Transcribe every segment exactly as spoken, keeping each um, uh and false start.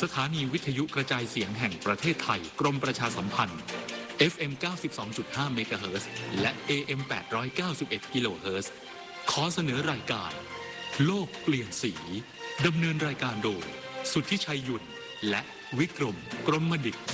สถานีวิทยุกระจายเสียงแห่งประเทศไทยกรมประชาสัมพันธ์ เอฟ เอ็ม เก้าสิบสองจุดห้า เมกะเฮิรตซ์และ เอ เอ็ม แปดร้อยเก้าสิบเอ็ด กิโลเฮิรตซ์ขอเสนอรายการโลกเปลี่ยนสีดำเนินรายการโดยสุทธิชัยหยุ่นและวิกรมกรมดิษฐ์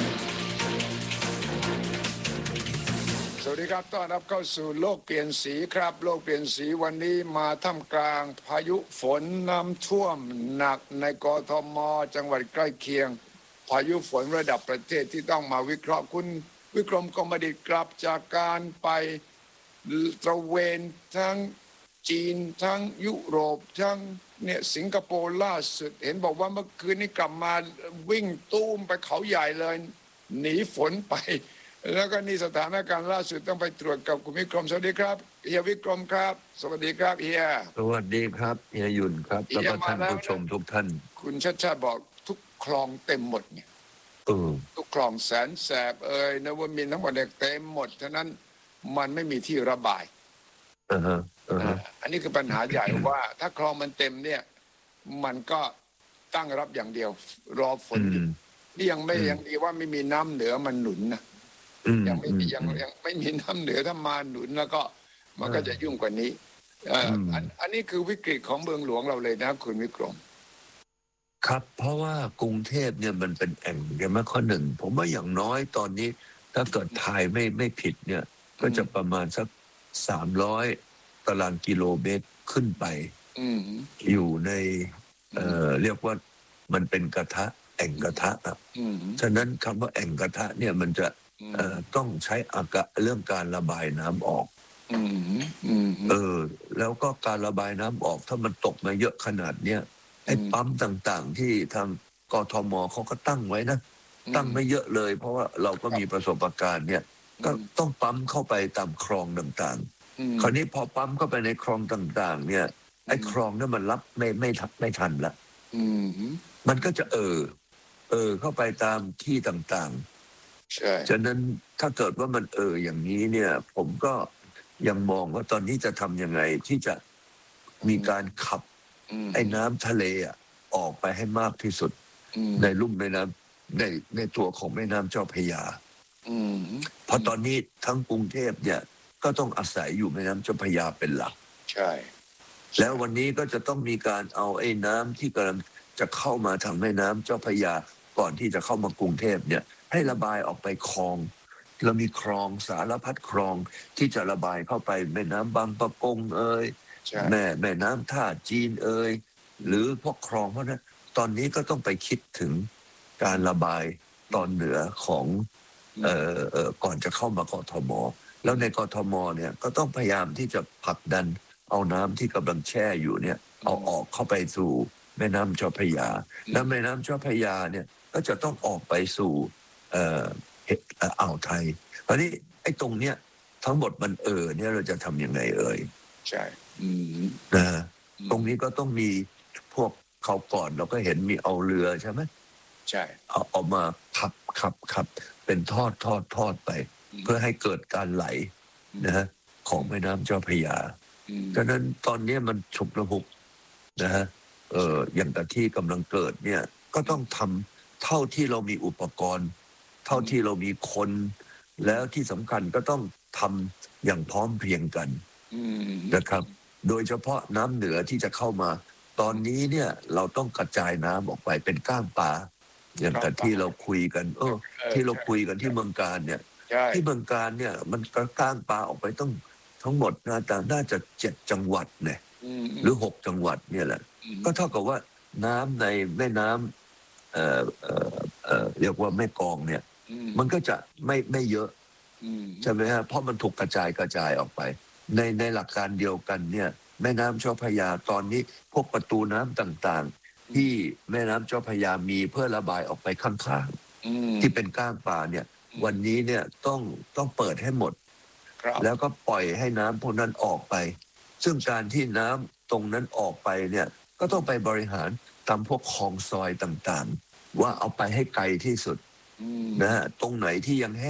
สวัสดีครับต้อนรับเข้าสู่โลกเปลี่ยนสีครับโลกเปลี่ยนสีวันนี้มาท่ามกลางพายุฝนน้ำท่วมหนักในกทม.จังหวัดใกล้เคียงพายุฝนระดับประเทศที่ต้องมาวิเคราะห์คุณวิกรมกมดิษฐ์กลับจากการไปตระเวนทั้งจีนทั้งยุโรปทั้งเนี่ยสิงคโปร์ล่าสุดเห็นบอกว่าเมื่อคืนนี้กลับมาวิ่งตู้มไปเขาใหญ่เลยหนีฝนไปแล้วก็นี่สถานการณ์ล่าสุดต้องไปตรวจกับคุณวิกรมสวัสดีครับเฮียวิกรมครับสวัสดีครับเฮียสวัสดีครับเฮียหยุ่นครับแล้วก็ท่านผู้ชมทุกท่านคุณชัดชาติบอกทุกคลองเต็มหมดเนี่ยทุกคลองแสนแสบเอ่ยนวมินทร์ทั้งหมดเต็มหมดฉะนั้นมันไม่มีที่ระบายอ่าฮะอันนี้คือปัญหาใหญ่ว่าถ้าคลองมันเต็มเนี่ยมันก็ตั้งรับอย่างเดียวรอฝนอยู่นี่ยังไม่ยังดีว่าไม่มีน้ำเหนือมันหนุนนะยังไม่มียังยังไม่มีน้ำเหนือถ้ามาหนุนแล้วก็มันก็จะยุ่งกว่านี้อันอันนี้คือวิกฤตของเมืองหลวงเราเลยนะคุณวิกรมครับเพราะว่ากรุงเทพเนี่ยมันเป็นแอ่งใช่ไหมข้อหนึ่งผมว่าอย่างน้อยตอนนี้ถ้าเกิดทายไม่ไม่ผิดเนี่ยก็จะประมาณสักสามร้อยตารางกิโลเมตรขึ้นไปอยู่ในเอ่อเรียกว่ามันเป็นกระทะแอ่งกระทะอ่ะฉะนั้นคำว่าแอ่งกระทะเนี่ยมันจะเอ่อต้องใช้อากาศเรื่องการระบายน้ำออกเออแล้วก็การระบายน้ำออกถ้ามันตกมาเยอะขนาดเนี้ยไอ้ปั๊มต่างๆที่ทางกทม.เขาก็ตั้งไว้นะตั้งไม่เยอะเลยเพราะว่าเราก็มีประสบการณ์เนี่ยก็ต้องปั๊มเข้าไปตามคลองต่างๆคราวนี้พอปั๊มเข้าไปในคลองต่างๆเนี่ยไอ้คลองนั้นมันรับไม่ไม่ทันไม่ทันละมันก็จะเออเออเข้าไปตามที่ต่างๆฉะนั้นถ้าเกิดว่ามันเอออย่างนี้เนี่ยผมก็ยังมองว่าตอนนี้จะทำยังไงที่จะมีการขับไอ้น้ำทะเลออกไปให้มากที่สุดในลุ่มแม่น้ำในในตัวของแม่น้ำเจ้าพระยาเพราะตอนนี้ทั้งกรุงเทพเนี่ยก็ต้องอาศัยอยู่แม่น้ำเจ้าพระยาเป็นหลักใช่แล้ววันนี้ก็จะต้องมีการเอาไอ้น้ำที่กำลังจะเข้ามาทางแม่น้ำเจ้าพระยาก่อนที่จะเข้ามากรุงเทพเนี่ยให้ระบายออกไปคลองเรามีคลองสารพัดคลองที่จะระบายเข้าไปแม่น้ำบางปะกงเอ่ยแม่แม่น้ำท่าจีนเอ่ยหรือพวกคลองเพราะนั้นตอนนี้ก็ต้องไปคิดถึงการระบายตอนเหนือของเอ่อเอ่อก่อนจะเข้ามากทม.แล้วในกทม.เนี่ยก็ต้องพยายามที่จะผลักดันเอาน้ำที่กำลังแช่อยู่เนี่ยเอาออกเข้าไปสู่แม่น้ำเจ้าพระยาแล้วแม่น้ำเจ้าพระยาเนี่ยก็จะต้องออกไปสู่เอ่ออ่าวไทยคราวนี้ไอ้ตรงเนี้ยทั้งหมดมันเออเนี่ยเราจะทำยังไงเอ่ยใช่นะตรงนี้ก็ต้องมีพวกเขาก่อนเราก็เห็นมีเอาเรือใช่ไหมใช่เอาเอามาขับขับขับเป็นทอดทอดทอดไปเพื่อให้เกิดการไหลนะฮะของแม่น้ำเจ้าพระยาฉะนั้นตอนนี้มันฉุกระหุกนะฮะเอออย่างแต่ที่กำลังเกิดเนี่ยก็ต้องทำเท่าที่เรามีอุปกรณ์เท่าที่เรามีคนแล้วที่สำคัญก็ต้องทำอย่างพร้อมเพรียงกันนะครับโดยเฉพาะน้ำเหนือที่จะเข้ามาตอนนี้เนี่ยเราต้องกระจายน้ำออกไปเป็นก้างปลาอย่างแต่ที่เราคุยกันเออที่เราคุยกันที่เมืองการเนี่ยที่เมืองการเนี่ยมันกระก้างปลาออกไปต้องทั้งหมดน่าจะน่าจะเจ็ดจังหวัดเนี่ยหรือหกจังหวัดเนี่ยแหละก็เท่ากับว่าน้ำในแม่น้ำเอ่อเอ่อเอ่อเรียกว่าแม่กลองเนี่ยมันก็จะไม่ไม่เยอะใช่ไหมฮะเพราะมันถูกกระจายกระจายออกไปในในหลักการเดียวกันเนี่ยแม่น้ำเจ้าพระยาตอนนี้พวกประตูน้ำต่างๆที่แม่น้ำเจ้าพระยามีเพื่อระบายออกไปข้างๆที่เป็นก้างปลาเนี่ยวันนี้เนี่ยต้องต้องเปิดให้หมดแล้วก็ปล่อยให้น้ำพวกนั้นออกไปซึ่งการที่น้ำตรงนั้นออกไปเนี่ยก็ต้องไปบริหารตามพวกคลองซอยต่างๆว่าเอาไปให้ไกลที่สุดนะฮะตรงไหนที่ยังแห้ง